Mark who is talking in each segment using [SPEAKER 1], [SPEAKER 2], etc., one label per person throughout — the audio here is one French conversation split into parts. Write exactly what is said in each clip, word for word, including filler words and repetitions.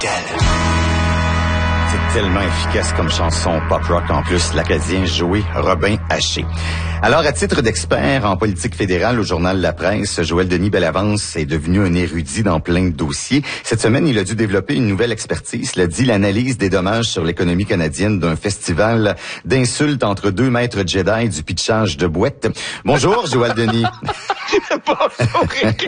[SPEAKER 1] C'est tellement efficace comme chanson pop rock. En plus, l'Acadien Joey Robin Haché. Alors, à titre d'expert en politique fédérale au journal La Presse, Joël Denis Bellavance est devenu un érudit dans plein de dossiers. Cette semaine, il a dû développer une nouvelle expertise, l'a dit, l'analyse des dommages sur l'économie canadienne d'un festival d'insultes entre deux maîtres Jedi du pitchage de boîtes. Bonjour, Joël Denis.
[SPEAKER 2] Bonjour,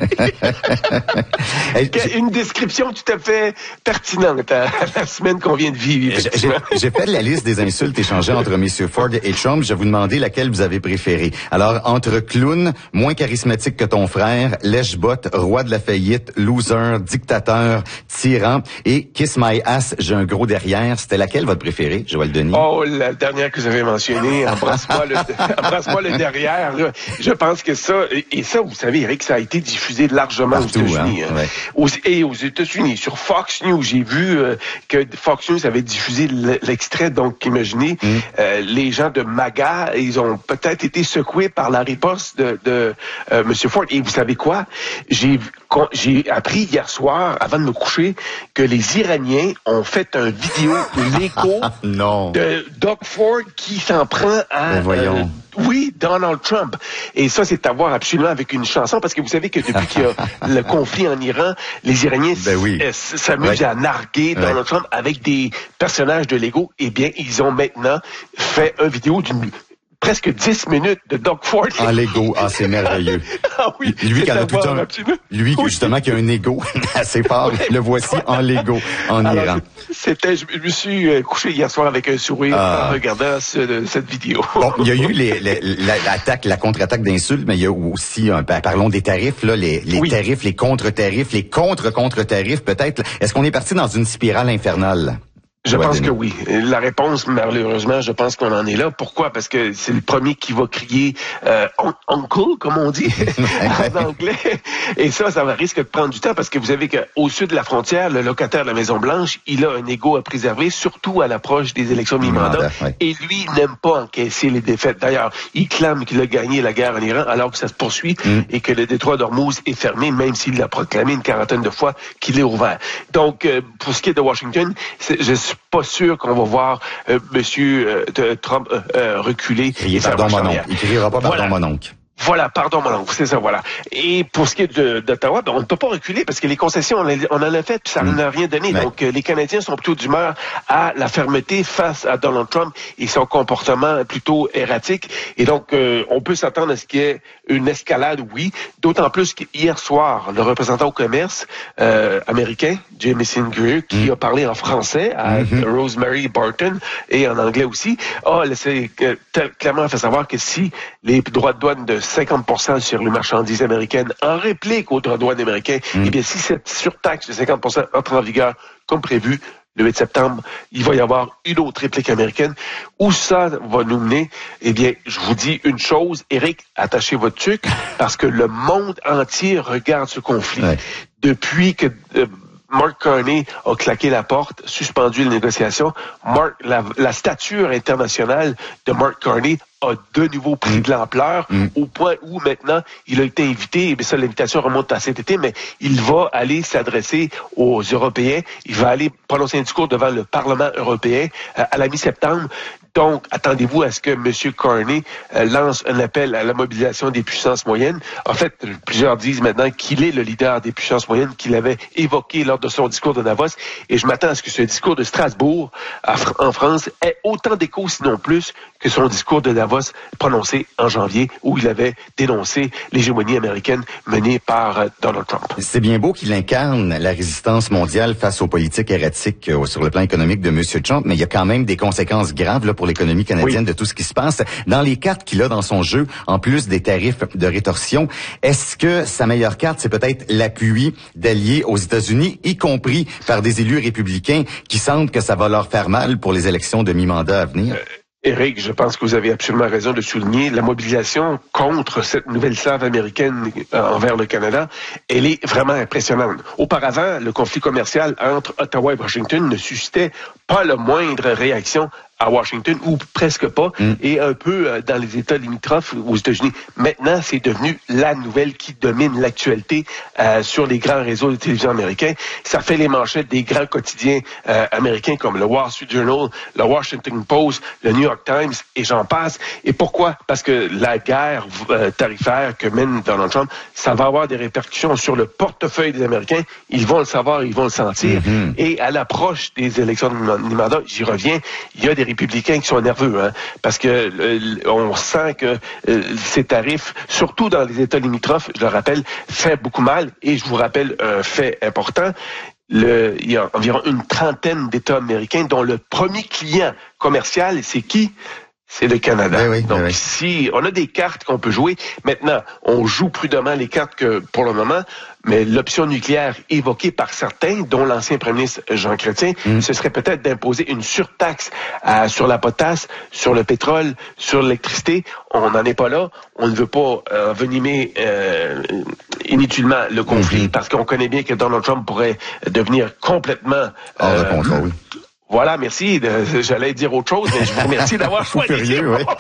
[SPEAKER 2] une description tout à fait pertinente à la semaine qu'on vient de vivre.
[SPEAKER 1] J'ai, j'ai fait la liste des insultes échangées entre M. Ford et Trump. Je vais vous demander laquelle vous avez préférée. Alors, entre clown, moins charismatique que ton frère, lèche-botte, roi de la faillite, loser, dictateur, tyran et kiss my ass, j'ai un gros derrière, c'était laquelle votre préférée, Joël Denis?
[SPEAKER 2] Oh, la dernière que vous avez mentionnée, embrasse-moi le, embrasse-moi le derrière. Là. Je pense que ça, et ça, vous savez, Eric, ça a été diffusé largement
[SPEAKER 1] Partout,
[SPEAKER 2] aux États-Unis.
[SPEAKER 1] Hein? Ouais.
[SPEAKER 2] Aux, et aux États-Unis, sur Fox News, j'ai vu euh, que Fox News avait diffusé l'extrait, donc imaginez, mm. euh, les gens de MAGA, ils ont peut-être été secoués par la riposte de, de euh, M. Ford. Et vous savez quoi? J'ai, j'ai appris hier soir, avant de me coucher, que les Iraniens ont fait un vidéo Lego
[SPEAKER 1] non.
[SPEAKER 2] de Doug Ford qui s'en prend à...
[SPEAKER 1] Ben voyons. Euh,
[SPEAKER 2] Oui, Donald Trump. Et ça, c'est à voir absolument avec une chanson, parce que vous savez que depuis qu'il y a le conflit en Iran, les Iraniens
[SPEAKER 1] ben oui.
[SPEAKER 2] s'amusent ouais. à narguer Donald ouais. Trump avec des personnages de Lego. Eh bien, ils ont maintenant fait une vidéo d'une presque dix minutes de Doug Ford.
[SPEAKER 1] En Lego, ah, c'est merveilleux.
[SPEAKER 2] Ah oui,
[SPEAKER 1] lui qui a tout un, lui oui. justement qui a un ego assez fort, ouais. le voici en Lego en
[SPEAKER 2] Alors,
[SPEAKER 1] Iran.
[SPEAKER 2] C'était, je me suis couché hier soir avec un sourire ah. en regardant ce, cette vidéo.
[SPEAKER 1] Bon, il y a eu les, les, l'attaque, la contre-attaque d'insultes, mais il y a aussi, un, parlons des tarifs, là, les, les oui. tarifs, les contre-tarifs, les contre-contre-tarifs peut-être. Est-ce qu'on est parti dans une spirale infernale?
[SPEAKER 2] Je pense que oui. La réponse, malheureusement, je pense qu'on en est là. Pourquoi? Parce que c'est le premier qui va crier euh, « uncle », comme on dit en anglais. Et ça, ça va risque de prendre du temps parce que vous savez qu'au sud de la frontière, le locataire de la Maison-Blanche, il a un ego à préserver, surtout à l'approche des élections mi-mandat. Ouais. Et lui, il n'aime pas encaisser les défaites. D'ailleurs, il clame qu'il a gagné la guerre en Iran alors que ça se poursuit mm. et que le détroit d'Ormuz est fermé, même s'il l'a proclamé une quarantaine de fois qu'il est ouvert. Donc, euh, pour ce qui est de Washington, je suis pas sûr qu'on va voir euh, Monsieur euh, Trump euh, euh, reculer.
[SPEAKER 1] Crier pardon mon oncle. Il criera pas pardon mon oncle.
[SPEAKER 2] Voilà, pardon mon oncle, c'est ça, voilà. Et pour ce qui est de, d'Ottawa, ben, on ne peut pas reculer parce que les concessions, on, on en a fait, puis ça n'a mmh. rien donné. Ouais. Donc, euh, les Canadiens sont plutôt d'humeur à la fermeté face à Donald Trump et son comportement plutôt erratique. Et donc, euh, on peut s'attendre à ce qu'il y ait une escalade, oui. D'autant plus qu'hier soir, le représentant au commerce euh, américain, Jamieson Greer, qui mmh. a parlé en français à mmh. Rosemary Barton et en anglais aussi, a laissé euh, clairement fait savoir que si les droits de douane de cinquante pour cent sur les marchandises américaines en réplique aux droits de douane américains, mm. eh bien, si cette surtaxe de cinquante pour cent entre en vigueur comme prévu le huit septembre, il va y avoir une autre réplique américaine. Où ça va nous mener? Eh bien, je vous dis une chose, Eric, attachez votre tuque, parce que le monde entier regarde ce conflit. Ouais. Depuis que... Euh, Mark Carney a claqué la porte, suspendu les négociations. Mark, la, la stature internationale de Mark Carney a de nouveau pris mm. de l'ampleur mm. au point où maintenant il a été invité, et bien ça l'invitation remonte à cet été, mais il va aller s'adresser aux Européens, il va aller prononcer un discours devant le Parlement européen euh, à la mi-septembre. Donc, attendez-vous à ce que M. Carney euh, lance un appel à la mobilisation des puissances moyennes. En fait, plusieurs disent maintenant qu'il est le leader des puissances moyennes, qu'il avait évoqué lors de son discours de Davos. Et je m'attends à ce que ce discours de Strasbourg, à, en France, ait autant d'écho, sinon plus, que son discours de Davos prononcé en janvier, où il avait dénoncé l'hégémonie américaine menée par euh, Donald Trump.
[SPEAKER 1] C'est bien beau qu'il incarne la résistance mondiale face aux politiques erratiques euh, sur le plan économique de M. Trump, mais il y a quand même des conséquences graves là, pour l'économie canadienne oui. de tout ce qui se passe. Dans les cartes qu'il a dans son jeu, en plus des tarifs de rétorsion, est-ce que sa meilleure carte, c'est peut-être l'appui d'alliés aux États-Unis, y compris par des élus républicains qui sentent que ça va leur faire mal pour les élections de mi-mandat à venir? Euh...
[SPEAKER 2] Éric, je pense que vous avez absolument raison de souligner la mobilisation contre cette nouvelle slave américaine envers le Canada. Elle est vraiment impressionnante. Auparavant, le conflit commercial entre Ottawa et Washington ne suscitait pas la moindre réaction à Washington, ou presque pas, mm. et un peu euh, dans les États limitrophes aux États-Unis. Maintenant, c'est devenu la nouvelle qui domine l'actualité euh, sur les grands réseaux de télévision américains. Ça fait les manchettes des grands quotidiens euh, américains comme le Wall Street Journal, le Washington Post, le New York Times, et j'en passe. Et pourquoi? Parce que la guerre euh, tarifaire que mène Donald Trump, ça va avoir des répercussions sur le portefeuille des Américains. Ils vont le savoir, ils vont le sentir. Mm-hmm. Et à l'approche des élections de mi-mandat, j'y reviens, il y a des républicains qui sont nerveux, hein, parce que euh, on sent que euh, ces tarifs, surtout dans les États limitrophes, je le rappelle, fait beaucoup mal. Et je vous rappelle un fait important. Le, il y a environ une trentaine d'États américains dont le premier client commercial, c'est qui? C'est le Canada. Oui, oui, Donc, oui. si on a des cartes qu'on peut jouer, maintenant, on joue prudemment les cartes que pour le moment, mais l'option nucléaire évoquée par certains, dont l'ancien premier ministre Jean Chrétien, mm. ce serait peut-être d'imposer une surtaxe euh, sur la potasse, sur le pétrole, sur l'électricité. On n'en est pas là. On ne veut pas euh, envenimer euh, inutilement le conflit, mm-hmm. parce qu'on connaît bien que Donald Trump pourrait devenir complètement...
[SPEAKER 1] Hors euh, de contrôle.
[SPEAKER 2] Voilà, merci. J'allais dire autre chose, mais je vous remercie d'avoir choisi.
[SPEAKER 1] Furieux, oui.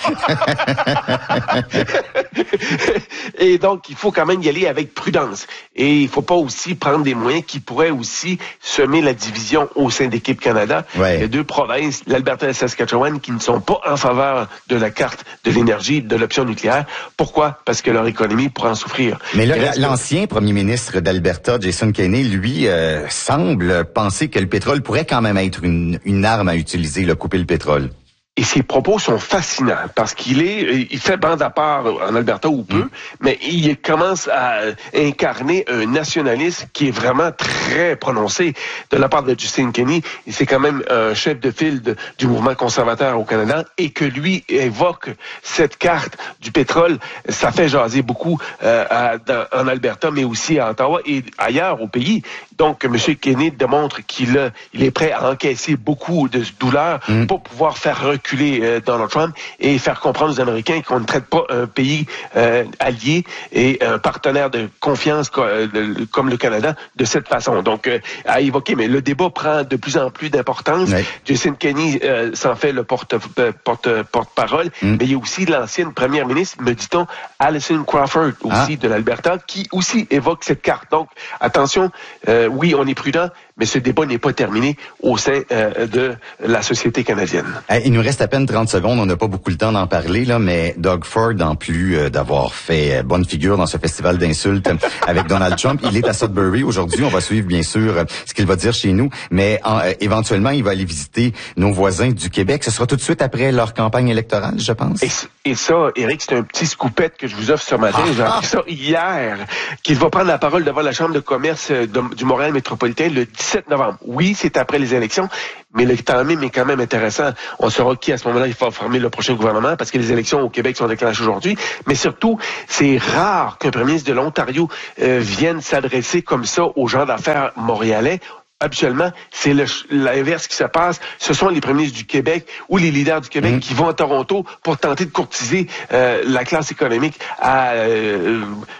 [SPEAKER 2] Et donc, il faut quand même y aller avec prudence. Et il ne faut pas aussi prendre des moyens qui pourraient aussi semer la division au sein d'Équipe Canada. Ouais. Il y a deux provinces, l'Alberta et la Saskatchewan, qui ne sont pas en faveur de la carte de l'énergie, de l'option nucléaire. Pourquoi? Parce que leur économie pourrait en souffrir.
[SPEAKER 1] Mais là, l'ancien premier ministre d'Alberta, Jason Kenney, lui, euh, semble penser que le pétrole pourrait quand même être une une arme à utiliser, le couper le pétrole.
[SPEAKER 2] Et ses propos sont fascinants parce qu'il est, il fait bande à part en Alberta ou peu, mm. mais il commence à incarner un nationalisme qui est vraiment très prononcé de la part de Jason Kenney. C'est quand même un chef de file de, du mouvement conservateur au Canada, et que lui évoque cette carte du pétrole, ça fait jaser beaucoup euh, à, dans, en Alberta, mais aussi à Ottawa et ailleurs au pays. Donc, M. Kenney démontre qu'il a, il est prêt à encaisser beaucoup de douleur mm. pour pouvoir faire reculer euh, Donald Trump et faire comprendre aux Américains qu'on ne traite pas un pays euh, allié et un partenaire de confiance co- de, comme le Canada de cette façon. Donc, euh, à évoquer, mais le débat prend de plus en plus d'importance. Oui. Jason Kenney euh, s'en fait le porte, euh, porte, porte-parole, mm. mais il y a aussi l'ancienne première ministre, me dit-on, Alison Crawford, aussi ah. de l'Alberta, qui aussi évoque cette carte. Donc, attention, euh, oui, on est prudent, mais ce débat n'est pas terminé au sein euh, de la société canadienne.
[SPEAKER 1] Il nous reste à peine trente secondes, on n'a pas beaucoup le temps d'en parler, là, mais Doug Ford, en plus euh, d'avoir fait euh, bonne figure dans ce festival d'insultes avec Donald Trump, il est à Sudbury aujourd'hui. On va suivre, bien sûr, euh, ce qu'il va dire chez nous, mais en, euh, éventuellement, il va aller visiter nos voisins du Québec. Ce sera tout de suite après leur campagne électorale, je pense.
[SPEAKER 2] Et, et ça, Éric, c'est un petit scoopette que je vous offre ce matin. Ah, J'ai appris ça hier, qu'il va prendre la parole devant la Chambre de commerce de, du Montréal métropolitain le dix-sept novembre. Oui, c'est après les élections, mais le timing est quand même intéressant. On saura qui, à ce moment-là, il faut former le prochain gouvernement, parce que les élections au Québec sont déclenchées aujourd'hui. Mais surtout, c'est rare qu'un premier ministre de l'Ontario euh, vienne s'adresser comme ça aux gens d'affaires montréalais. Habituellement, c'est le, l'inverse qui se passe. Ce sont les premiers ministres du Québec ou les leaders du Québec mmh. qui vont à Toronto pour tenter de courtiser euh, la classe économique à... Euh,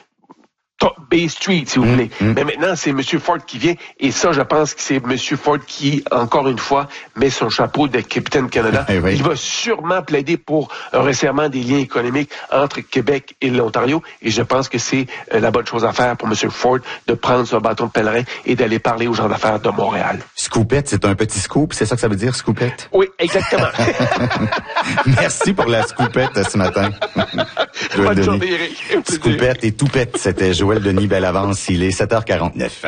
[SPEAKER 2] Bay Street, si vous voulez. Mmh. Mais maintenant, c'est M. Ford qui vient. Et ça, je pense que c'est M. Ford qui, encore une fois, met son chapeau de capitaine Canada. Eh oui. Il va sûrement plaider pour un resserrement des liens économiques entre Québec et l'Ontario. Et je pense que c'est la bonne chose à faire pour M. Ford de prendre son bâton de pèlerin et d'aller parler aux gens d'affaires de Montréal.
[SPEAKER 1] Scoopette, c'est un petit scoop, c'est ça que ça veut dire, scoopette?
[SPEAKER 2] Oui, exactement.
[SPEAKER 1] Merci pour la scoopette ce matin.
[SPEAKER 2] Bonne journée, Éric.
[SPEAKER 1] Scoopette et toupette, c'était Joël Denis Bellavance, il est sept heures quarante-neuf.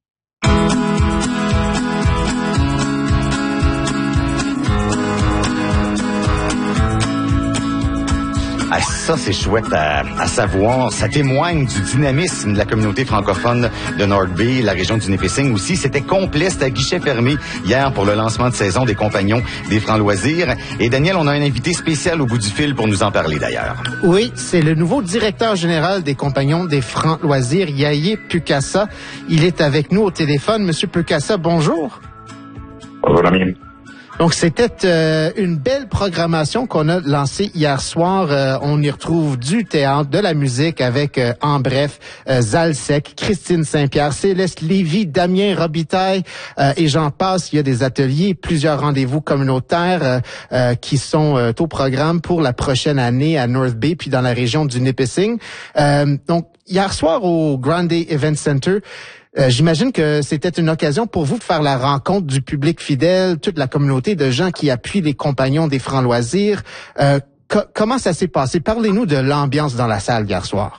[SPEAKER 1] Ah, ça, c'est chouette à, à savoir. Ça témoigne du dynamisme de la communauté francophone de North Bay, la région du Nipissing aussi. C'était complet, c'était à guichet fermé hier pour le lancement de saison des Compagnons des Francs Loisirs. Et Daniel, on a un invité spécial au bout du fil pour nous en parler d'ailleurs.
[SPEAKER 3] Oui, c'est le nouveau directeur général des Compagnons des Francs Loisirs, Yaye Pukassa. Il est avec nous au téléphone. Monsieur Pukassa, bonjour.
[SPEAKER 4] Bonjour, Damien.
[SPEAKER 3] Donc, c'était euh, une belle programmation qu'on a lancée hier soir. Euh, on y retrouve du théâtre, de la musique avec, euh, en bref, euh, Zalsec, Christine Saint-Pierre, Céleste Lévy, Damien Robitaille euh, et j'en passe. Il y a des ateliers, plusieurs rendez-vous communautaires euh, euh, qui sont euh, au programme pour la prochaine année à North Bay, puis dans la région du Nipissing. Euh, donc, hier soir au Grande Event Center, Euh, j'imagine que c'était une occasion pour vous de faire la rencontre du public fidèle, toute la communauté de gens qui appuient les compagnons des Francs Loisirs. Euh, co- comment ça s'est passé? Parlez-nous de l'ambiance dans la salle hier soir.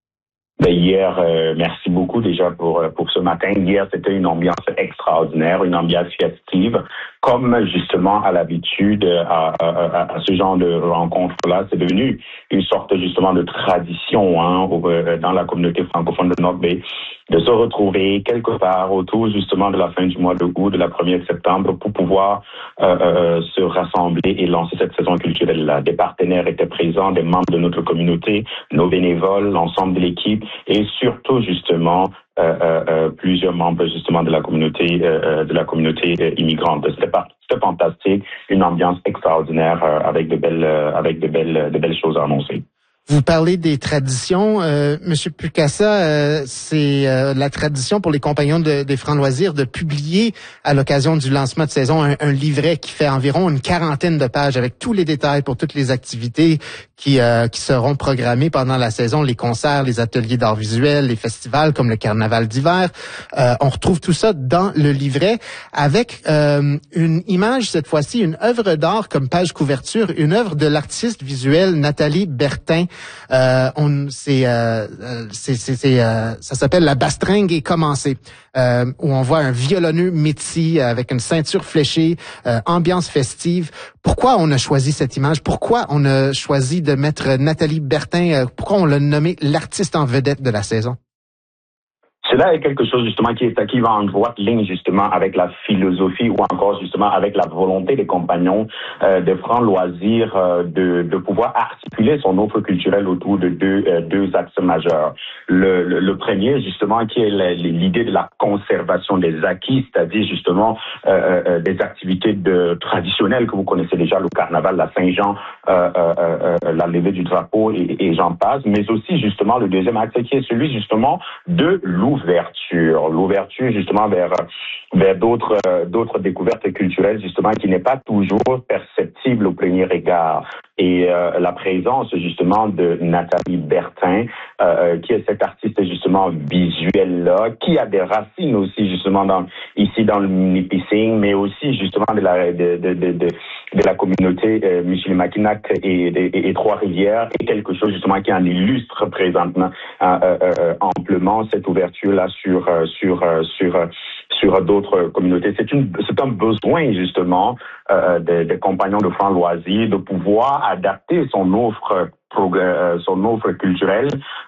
[SPEAKER 4] Ben hier, euh, merci beaucoup déjà pour pour ce matin. Hier, c'était une ambiance extraordinaire, une ambiance festive, comme justement à l'habitude à, à, à ce genre de rencontre-là. C'est devenu une sorte justement de tradition hein, dans la communauté francophone de North Bay, de se retrouver quelque part autour justement de la fin du mois de août, de la première septembre, pour pouvoir euh, euh, se rassembler et lancer cette saison culturelle-là. Des partenaires étaient présents, des membres de notre communauté, nos bénévoles, l'ensemble de l'équipe, et surtout justement euh, euh, plusieurs membres justement de la communauté euh, de la communauté euh, immigrante. C'était pas c'était fantastique, une ambiance extraordinaire euh, avec de belles euh, avec de belles de belles choses à annoncer.
[SPEAKER 3] Vous parlez des traditions. Euh, Monsieur Pukasa, euh, c'est euh, la tradition pour les compagnons de, des Francs Loisirs de publier à l'occasion du lancement de saison un, un livret qui fait environ une quarantaine de pages avec tous les détails pour toutes les activités qui, euh, qui seront programmées pendant la saison, les concerts, les ateliers d'art visuel, les festivals comme le Carnaval d'hiver. Euh, on retrouve tout ça dans le livret avec euh, une image, cette fois-ci, une œuvre d'art comme page couverture, une œuvre de l'artiste visuelle Nathalie Bertin. Euh, on, c'est, euh, c'est, c'est, c'est euh, ça s'appelle La Bastringue est commencée, euh, où on voit un violonneux métis avec une ceinture fléchée, euh, ambiance festive. Pourquoi on a choisi cette image? Pourquoi on a choisi de mettre Nathalie Bertin? Euh, pourquoi on l'a nommée l'artiste en vedette de la saison?
[SPEAKER 4] Cela est quelque chose justement qui est qui va en droite ligne justement avec la philosophie ou encore justement avec la volonté des compagnons euh, des Francs Loisirs euh, de de pouvoir articuler son offre culturelle autour de deux euh, deux axes majeurs. Le, le le premier justement qui est la, l'idée de la conservation des acquis, c'est-à-dire justement euh, euh, des activités de traditionnelles que vous connaissez déjà, le carnaval, la Saint-Jean, euh, euh, euh, la levée du drapeau et, et j'en passe, mais aussi justement le deuxième axe qui est celui justement de l'ouverture L'ouverture, l'ouverture justement vers vers d'autres euh, d'autres découvertes culturelles justement qui n'est pas toujours perceptible au premier regard. Et euh, la présence justement de Nathalie Bertin, euh, qui est cette artiste justement visuelle là, qui a des racines aussi justement dans ici dans le Nipissing, mais aussi justement de la de de de, de, de la communauté euh, Michilimackinac et, et, et Trois-Rivières, et quelque chose justement qui en illustre présentement euh, euh, amplement cette ouverture là sur euh, sur euh, sur euh, sur d'autres communautés. C'est une c'est un besoin justement euh, des, des compagnons de Francs Loisirs de pouvoir adapter son offre euh, son offre culturelle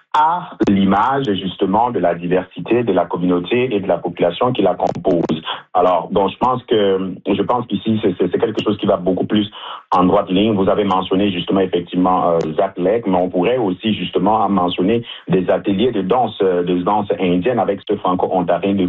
[SPEAKER 4] à l'image justement de la diversité de la communauté et de la population qui la compose. Alors, donc je pense que je pense qu'ici c'est, c'est quelque chose qui va beaucoup plus en droite ligne. Vous avez mentionné justement effectivement euh, Zach Lek, mais on pourrait aussi justement mentionner des ateliers de danse de danse indienne avec ce franco-ontarien de